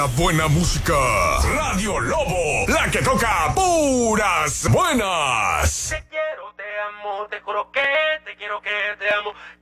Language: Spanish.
La buena música. Radio Lobo, la que toca puras buenas. Te quiero, te amo, te juro que te quiero, que te amo.